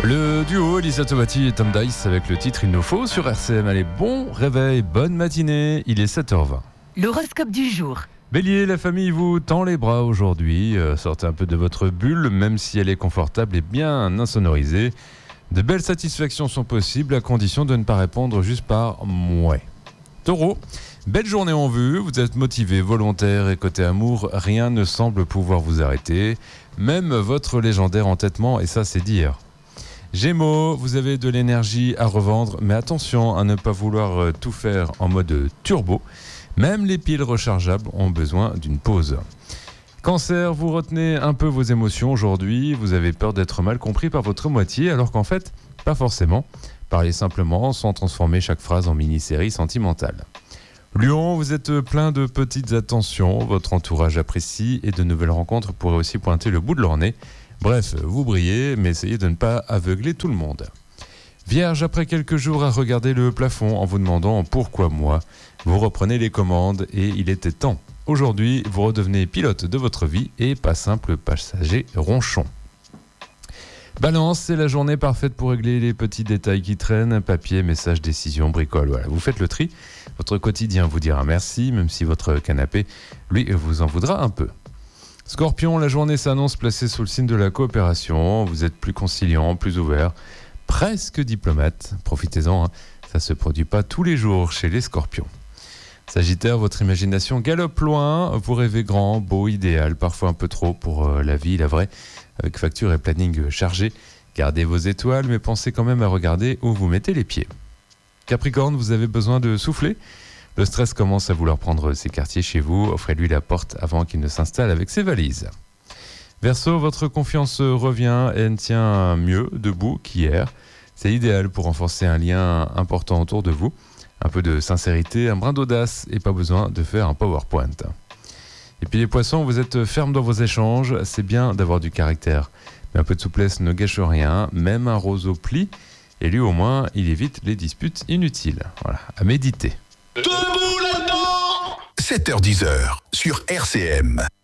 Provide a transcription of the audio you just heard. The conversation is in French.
Le duo Elisa Tovati et Tom Dice avec le titre Il nous faut sur RCM. Allez, bon réveil, bonne matinée, il est 7h20. L'horoscope du jour. Bélier, la famille vous tend les bras aujourd'hui. Sortez un peu de votre bulle, même si elle est confortable et bien insonorisée. De belles satisfactions sont possibles à condition de ne pas répondre juste par « mouais ». Taureau, belle journée en vue, vous êtes motivé, volontaire et côté amour, rien ne semble pouvoir vous arrêter. Même votre légendaire entêtement, et ça c'est dire. Gémeaux, vous avez de l'énergie à revendre, mais attention à ne pas vouloir tout faire en mode turbo. Même les piles rechargeables ont besoin d'une pause. Cancer, vous retenez un peu vos émotions aujourd'hui. Vous avez peur d'être mal compris par votre moitié, alors qu'en fait, pas forcément. Parlez simplement sans transformer chaque phrase en mini-série sentimentale. Lion, vous êtes plein de petites attentions. Votre entourage apprécie et de nouvelles rencontres pourraient aussi pointer le bout de leur nez. Bref, vous brillez, mais essayez de ne pas aveugler tout le monde. Vierge, après quelques jours à regarder le plafond en vous demandant pourquoi moi, vous reprenez les commandes et il était temps. Aujourd'hui, vous redevenez pilote de votre vie et pas simple passager ronchon. Balance, c'est la journée parfaite pour régler les petits détails qui traînent, papier, message, décision, bricole. Voilà, vous faites le tri. Votre quotidien vous dira merci, même si votre canapé, lui, vous en voudra un peu. Scorpion, la journée s'annonce placée sous le signe de la coopération. Vous êtes plus conciliant, plus ouvert, presque diplomate. Profitez-en, ça ne se produit pas tous les jours chez les scorpions. Sagittaire, votre imagination galope loin. Vous rêvez grand, beau, idéal, parfois un peu trop pour la vie, la vraie, avec facture et planning chargés. Gardez vos étoiles, mais pensez quand même à regarder où vous mettez les pieds. Capricorne, vous avez besoin de souffler. Le stress commence à vouloir prendre ses quartiers chez vous. Offrez-lui la porte avant qu'il ne s'installe avec ses valises. Verseau, votre confiance revient et elle tient mieux debout qu'hier. C'est idéal pour renforcer un lien important autour de vous. Un peu de sincérité, un brin d'audace et pas besoin de faire un PowerPoint. Et puis les poissons, vous êtes fermes dans vos échanges. C'est bien d'avoir du caractère. Mais un peu de souplesse ne gâche rien. Même un roseau plie. Et lui au moins, il évite les disputes inutiles. Voilà, à méditer. Debout là-dedans 7h-10h sur RCM.